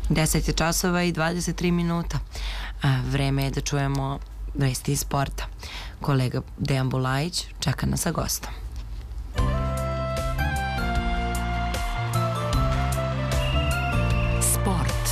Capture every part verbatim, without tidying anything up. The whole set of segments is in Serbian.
deset je časova i dvadeset tri minuta. A, vreme je da čujemo vesti iz sporta. Kolega Dejan Bulajić čeka nas sa gostom. Sport.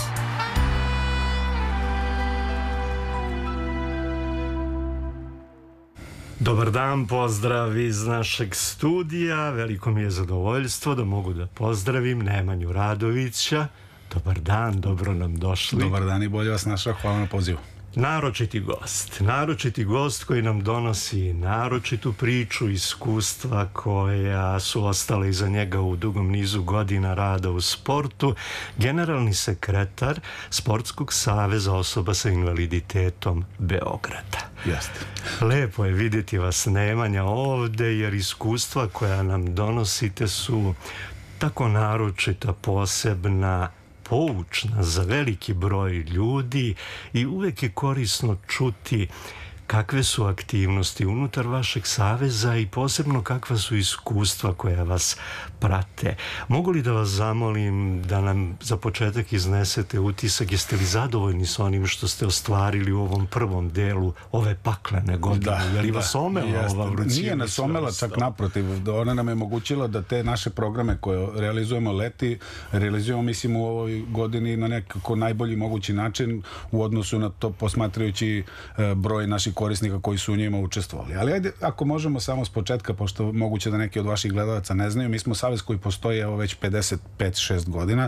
Dobar dan, pozdrav iz našeg studija. Veliko mi je zadovoljstvo da mogu da pozdravim Nemanju Radovića. Dobar dan, dobro nam došli. Dobar dan i bolje vas našao, hvala na pozivu. Naročiti gost, naročiti gost koji nam donosi naročitu priču, iskustva koja su ostale iza njega u dugom nizu godina rada u sportu, generalni sekretar Sportskog saveza osoba sa invaliditetom Beograda. Jeste. Lepo je vidjeti vas, Nemanja, ovde, jer iskustva koja nam donosite su tako naročita, posebna, poučna za veliki broj ljudi i uvek je korisno čuti kakve su aktivnosti unutar vašeg saveza i posebno kakva su iskustva koja vas prate. Mogu li da vas zamolim da nam za početak iznesete utisak, jeste li zadovoljni s onim što ste ostvarili u ovom prvom delu ove paklene godine? Da, je li da, vas omela jeste. ova vrućina? Nije nas omela, čak naprotiv. Ona nam je omogućila da te naše programe koje realizujemo leti, realizujemo mislim u ovoj godini na nekako najbolji mogući način u odnosu na to posmatrajući e, broj naših korisnika koji su u njima učestvovali. Ali ajde, ako možemo samo s početka, pošto moguće da neki od vaših gledalaca ne znaju, mi smo savez koji postoji evo već pedeset pet šest godina.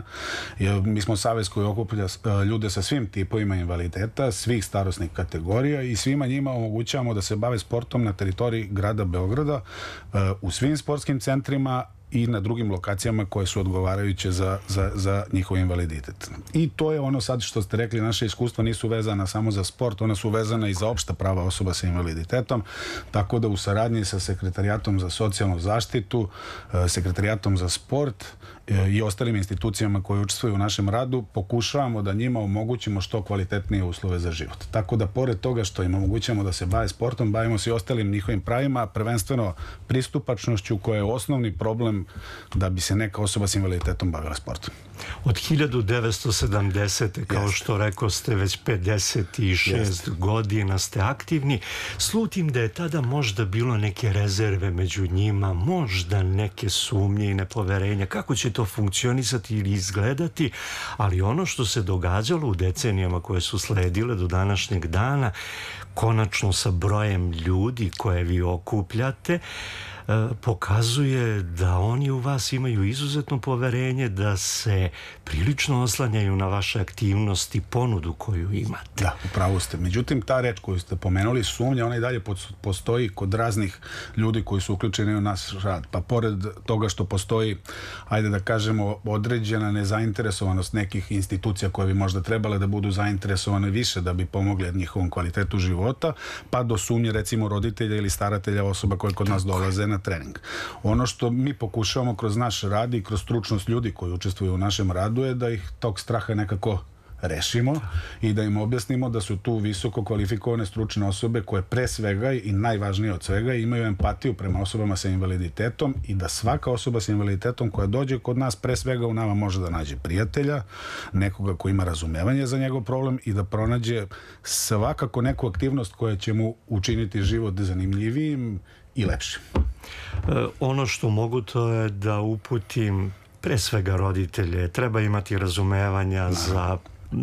Mi smo savez koji okuplja ljude sa svim tipovima invaliditeta, svih starosnih kategorija i svima njima omogućavamo da se bave sportom na teritoriji grada Beograda, u svim sportskim centrima i na drugim lokacijama koje su odgovarajuće za, za, za njihov invaliditet. I to je ono sad što ste rekli, naše iskustva nisu vezana samo za sport, ona su vezana i za opšta prava osoba sa invaliditetom, tako da u saradnji sa Sekretarijatom za socijalnu zaštitu, Sekretarijatom za sport i ostalim institucijama koje učestvuju u našem radu, pokušavamo da njima omogućimo što kvalitetnije uslove za život. Tako da pored toga što im omogućamo da se bave sportom, bavimo se i ostalim njihovim pravima, prvenstveno pristupačnošću koja je osnovni problem da bi se neka osoba s invaliditetom bavila sportom. Od hiljadu devetsto sedamdesete. kao Jeste. što rekao ste, već pedeset šest Jeste. godina ste aktivni. Slutim da je tada možda bilo neke rezerve među njima, možda neke sumnje i nepoverenja. Kako će to funkcionisati ili izgledati? Ali ono što se događalo u decenijama koje su sledile do današnjeg dana, konačno sa brojem ljudi koje vi okupljate, pokazuje da oni u vas imaju izuzetno poverenje, da se prilično oslanjaju na vaše aktivnosti, ponudu koju imate. Da, upravo ste. Međutim, ta reč koju ste pomenuli, sumnja, ona i dalje postoji kod raznih ljudi koji su uključeni u naš rad. Pa pored toga što postoji, ajde da kažemo, određena nezainteresovanost nekih institucija koje bi možda trebale da budu zainteresovane više da bi pomogli njihovom kvalitetu života, pa do sumnje recimo roditelja ili staratelja osoba koje kod nas dolaze na trening. Ono što mi pokušavamo kroz naš rad i kroz stručnost ljudi koji učestvuju u našem radu je da ih tog straha nekako rešimo i da im objasnimo da su tu visoko kvalifikovane stručne osobe koje pre svega i najvažnije od svega imaju empatiju prema osobama sa invaliditetom i da svaka osoba sa invaliditetom koja dođe kod nas pre svega u nama može da nađe prijatelja, nekoga ko ima razumevanje za njegov problem i da pronađe svakako neku aktivnost koja će mu učiniti život zanimljivijim i lepšim. E, ono što mogu to je da uputim pre svega roditelje, treba imati razumevanja no. za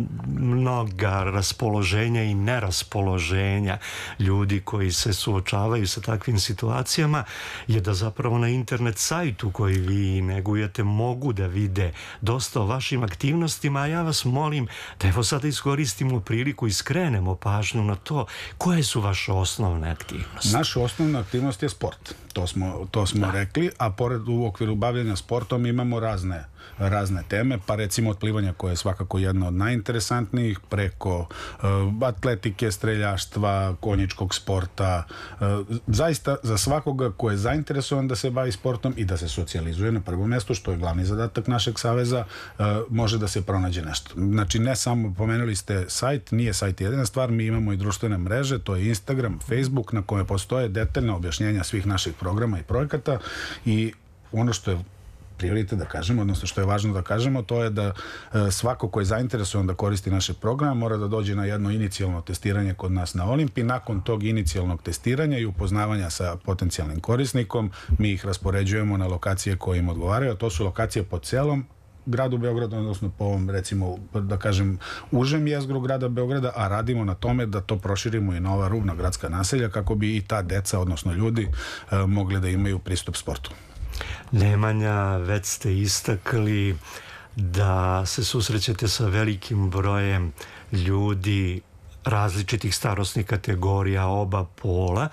mnoga raspoloženja i neraspoloženja ljudi koji se suočavaju sa takvim situacijama, je da zapravo na internet sajtu koji vi negujete mogu da vide dosta o vašim aktivnostima, a ja vas molim da evo sada iskoristimo priliku i skrenemo pažnju na to koje su vaše osnovne aktivnosti. Naša osnovna aktivnost je sport. To smo, to smo da. rekli, a pored u okviru bavljenja sportom imamo razne, razne teme, pa recimo od plivanja koje je svakako jedna od najinteresantnijih, preko uh, atletike, streljaštva, konjičkog sporta, uh, zaista za svakoga ko je zainteresovan da se bavi sportom i da se socijalizuje na prvom mjestu, što je glavni zadatak našeg saveza, uh, može da se pronađe nešto. Znači ne samo, pomenuli ste sajt, nije sajt jedina stvar, mi imamo i društvene mreže, to je Instagram, Facebook, na kome postoje detaljna objašnjenja svih naših programa i projekata i ono što je prioritet da kažemo, odnosno što je važno da kažemo, to je da svako ko je zainteresovan da koristi naše programe mora da dođe na jedno inicijalno testiranje kod nas na Olimpiji. Nakon tog inicijalnog testiranja i upoznavanja sa potencijalnim korisnikom, mi ih raspoređujemo na lokacije koje im odgovaraju, a to su lokacije po celom gradu Beograda, odnosno po ovom, recimo, da kažem, užem jezgru grada Beograda, a radimo na tome da to proširimo i na ova rubna gradska naselja kako bi i ta deca, odnosno ljudi, mogli da imaju pristup sportu. Nemanja, već ste istakli da se susrećete sa velikim brojem ljudi različitih starosnih kategorija, oba pola.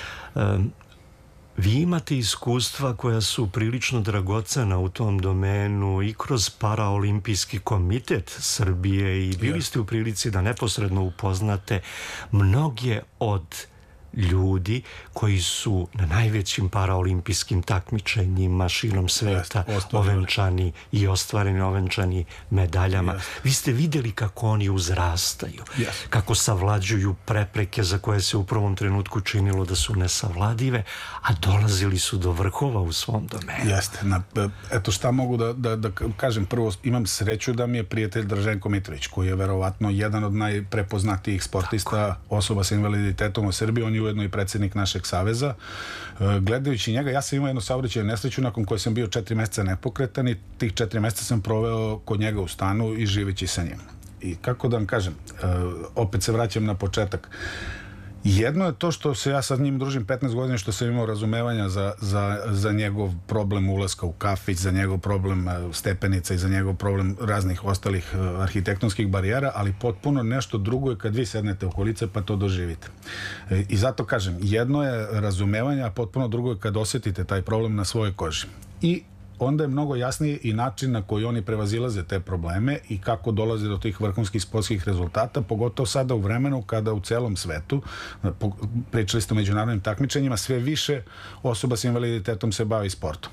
Vi imate iskustva koja su prilično dragocena u tom domenu i kroz Paraolimpijski komitet Srbije i bili ste u prilici da neposredno upoznate mnoge od ljudi koji su na najvećim paraolimpijskim takmičenjima širom sveta ovenčani i ostvareni ovenčani medaljama. Yes. Vi ste vidjeli kako oni uzrastaju, yes. kako savlađuju prepreke za koje se u prvom trenutku činilo da su nesavladive, a dolazili su do vrhova u svom domenu. Jeste. Na, eto šta mogu da, da, da kažem. Prvo, imam sreću da mi je prijatelj Draženko Mitrović, koji je verovatno jedan od najprepoznatijih sportista, tako, osoba sa invaliditetom u Srbiji. On je ujedno i predsjednik našeg saveza. Gledajući njega, ja sam imao jednu saobraćajnu nesreću nakon koje sam bio četiri mjeseca nepokretan i tih četiri mjeseca sam proveo kod njega u stanu i živeći sa njim. I kako da vam kažem, opet se vraćam na početak. Jedno je to što se ja sa njim družim petnaest godina, što sam imao razumevanja za, za, za njegov problem ulaska u kafić, za njegov problem stepenica i za njegov problem raznih ostalih arhitektonskih barijera, ali potpuno nešto drugo je kad vi sednete u kolice pa to doživite. I zato kažem, jedno je razumevanje, a potpuno drugo je kad osjetite taj problem na svojoj koži. I onda je mnogo jasniji i način na koji oni prevazilaze te probleme i kako dolaze do tih vrhunskih sportskih rezultata, pogotovo sada u vremenu kada u celom svetu, pričali ste o međunarodnim takmičenjima, sve više osoba sa invaliditetom se bavi sportom.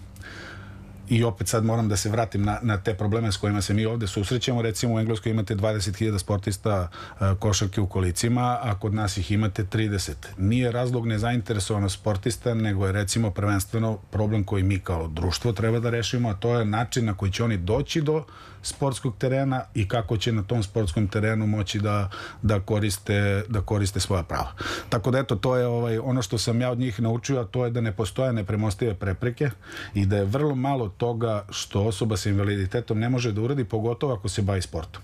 I opet sad moram da se vratim na, na te probleme s kojima se mi ovdje susrećemo. Recimo u Engleskoj imate dvadeset hiljada sportista a, košarke u kolicima, a kod nas ih imate trideset. Nije razlog nezainteresovanost sportista, nego je recimo prvenstveno problem koji mi kao društvo treba da rešimo, a to je način na koji će oni doći do sportskog terena i kako će na tom sportskom terenu moći da, da, koriste, da koriste svoja prava. Tako da eto, to je ovaj, ono što sam ja od njih naučio, a to je da ne postoje nepremostive prepreke i da je vrlo malo toga što osoba sa invaliditetom ne može da uradi, pogotovo ako se bavi sportom.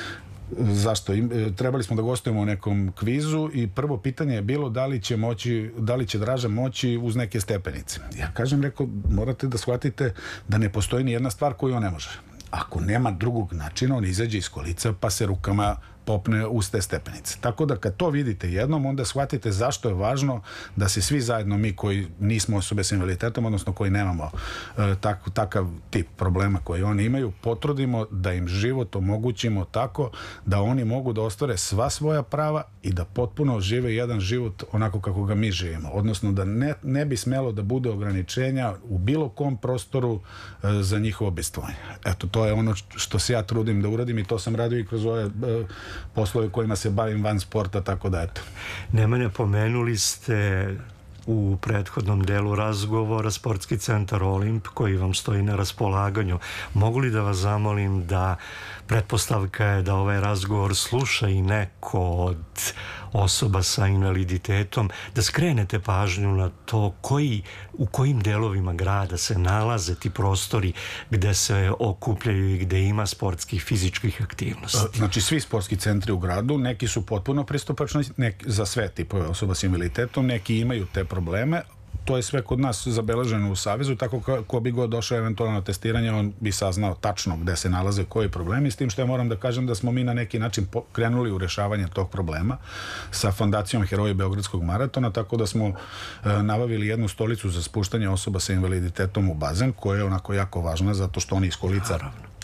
Zašto? Trebali smo da gostujemo u nekom kvizu i prvo pitanje je bilo da li će moći, da li će Draža moći uz neke stepenice. Ja kažem, rekao, morate da shvatite da ne postoji ni jedna stvar koju on ne može. Ako nema drugog načina, on izađe iz kolica pa se rukama popne uz te stepenice. Tako da kad to vidite jednom, onda shvatite zašto je važno da se svi zajedno, mi koji nismo osobe sa invaliditetom, odnosno koji nemamo e, tak, takav tip problema koji oni imaju, potrudimo da im život omogućimo tako da oni mogu da ostvare sva svoja prava i da potpuno žive jedan život onako kako ga mi živimo. Odnosno da ne, ne bi smelo da bude ograničenja u bilo kom prostoru e, za njihovo obistovanje. Eto, to je ono što se ja trudim da uradim i to sam radio i kroz ove e, poslove kojima se bavim van sporta, tako da eto. Nemanja, pomenuli ste u prethodnom delu razgovora Sportski centar Olimp koji vam stoji na raspolaganju. Mogu li da vas zamolim da pretpostavka je da ovaj razgovor sluša i neko od osoba sa invaliditetom, da skrenete pažnju na to koji, u kojim delovima grada se nalaze ti prostori gde se okupljaju i gde ima sportskih fizičkih aktivnosti. Znači svi sportski centri u gradu, neki su potpuno pristupačni neki, za sve tipove osoba sa invaliditetom, neki imaju te probleme. To je sve kod nas zabeleženo u Savezu, tako ko, ko bi god došao eventualno na testiranje, on bi saznao tačno gde se nalaze koji problemi, s tim što ja moram da kažem da smo mi na neki način krenuli u rešavanje tog problema sa Fondacijom Heroji Beogradskog maratona, tako da smo e, nabavili jednu stolicu za spuštanje osoba sa invaliditetom u bazen, koja je onako jako važna, zato što oni iz kolica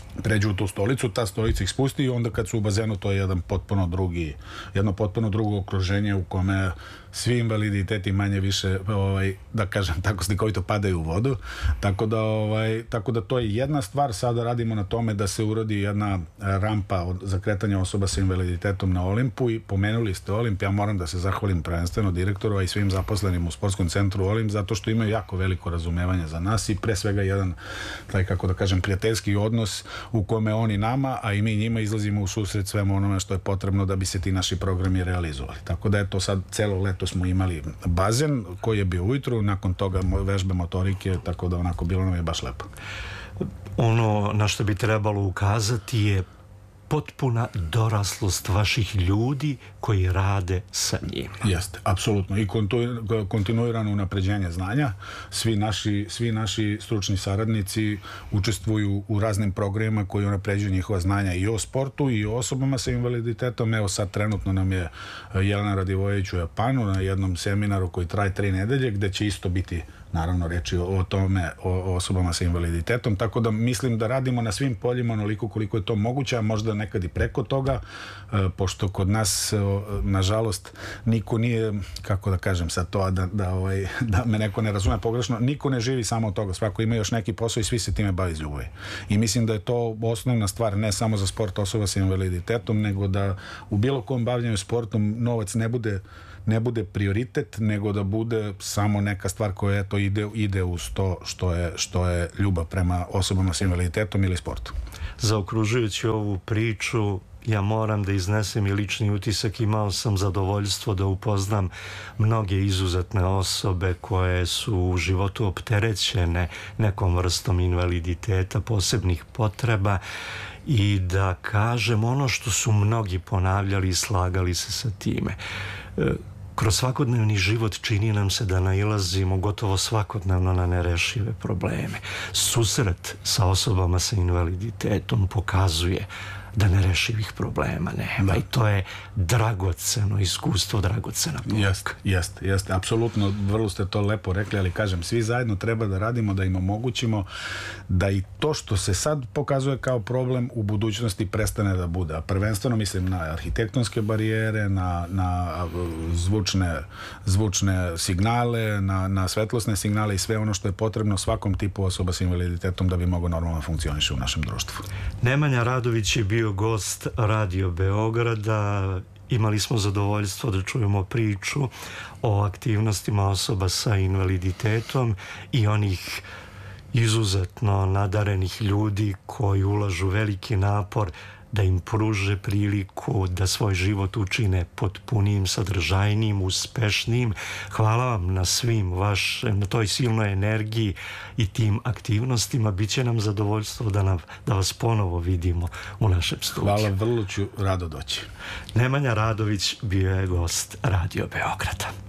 pređu u tu stolicu, ta stolica ih spusti i onda kad su u bazenu to je jedan potpuno drugi, jedno potpuno drugo okruženje u kome svi invaliditeti manje više, ovaj, da kažem tako slikovito, padaju u vodu, tako da, ovaj, tako da to je jedna stvar. Sada radimo na tome da se urodi jedna rampa od, za kretanje osoba sa invaliditetom na Olimpu i pomenuli ste Olimp, ja moram da se zahvalim prvenstveno direktoru, a i svim zaposlenim u sportskom centru Olimp, zato što imaju jako veliko razumevanje za nas i pre svega jedan, taj, kako da kažem, prijateljski odnos u kome oni nama, a i mi njima izlazimo u susret svemu onome što je potrebno da bi se ti naši programi realizovali. Tako da je to sad celo leto smo imali bazen koji je bio ujutru, nakon toga vežbe motorike, tako da onako bilo nam je baš lepo. Ono na što bi trebalo ukazati je potpuna doraslost vaših ljudi koji rade sa njima. Jeste, apsolutno. I kontinuirano unapređenje znanja. Svi naši, svi naši stručni saradnici učestvuju u raznim programima koji unapređuju njihova znanja i o sportu i o osobama sa invaliditetom. Evo sad trenutno nam je Jelena Radivojević u Japanu na jednom seminaru koji traje tri nedelje, gde će isto biti naravno reći o tome, o osobama sa invaliditetom, tako da mislim da radimo na svim poljima onoliko koliko je to moguće, a možda nekad i preko toga, pošto kod nas nažalost niko nije, kako da kažem sad to, da, da, ovaj, da me neko ne razume pogrešno, niko ne živi samo od toga, svako ima još neki posao i svi se time bavi iz ljubavi. I mislim da je to osnovna stvar, ne samo za sport osoba sa invaliditetom, nego da u bilo kom bavljanju sportom novac ne bude ne bude prioritet, nego da bude samo neka stvar koja eto ide, ide uz to što je, što je ljubav prema osobama s invaliditetom ili sportu. Zaokružujući ovu priču, ja moram da iznesem i lični utisak. Imao sam zadovoljstvo da upoznam mnoge izuzetne osobe koje su u životu opterećene nekom vrstom invaliditeta, posebnih potreba, i da kažem ono što su mnogi ponavljali i slagali se sa time. Kroz svakodnevni život čini nam se da nailazimo gotovo svakodnevno na nerešive probleme. Susret sa osobama sa invaliditetom pokazuje da nerešivih problema nema. Da. I to je dragoceno iskustvo, dragocena pouka. Jeste, jeste, jeste. Apsolutno, vrlo ste to lepo rekli, ali kažem, svi zajedno treba da radimo, da im omogućimo da i to što se sad pokazuje kao problem u budućnosti prestane da bude. A prvenstveno mislim na arhitektonske barijere, na, na zvučne, zvučne signale, na, na svetlosne signale i sve ono što je potrebno svakom tipu osoba sa invaliditetom da bi mogao normalno funkcioniše u našem društvu. Nemanja Radović je bio gost Radio Beograda. Imali smo zadovoljstvo da čujemo priču o aktivnostima osoba sa invaliditetom i onih izuzetno nadarenih ljudi koji ulažu veliki napor da im pruže priliku da svoj život učine potpunijim, sadržajnijim, uspešnijim. Hvala vam na svim vašem, na toj silnoj energiji i tim aktivnostima. Biće nam zadovoljstvo da, nam, da vas ponovo vidimo u našem studiju. Hvala, vrlo ću rado doći. Nemanja Radović bio je gost Radio Beograda.